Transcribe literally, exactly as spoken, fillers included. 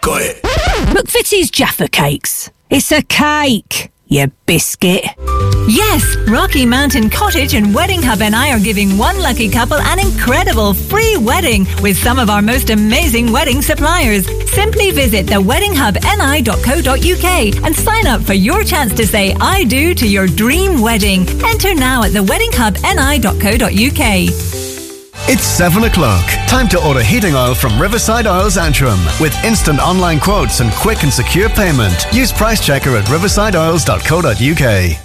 Got it. McVitie's Jaffa Cakes. It's a cake, you biscuit. Yes, Rocky Mountain Cottage and Wedding Hub N I are giving one lucky couple an incredible free wedding with some of our most amazing wedding suppliers. Simply visit the wedding hub n i dot co dot u k and sign up for your chance to say I do to your dream wedding. Enter now at the wedding hub n i dot co dot u k. It's seven o'clock. Time to order heating oil from Riverside Oils Antrim. With instant online quotes and quick and secure payment. Use Price Checker at riverside oils dot co dot u k.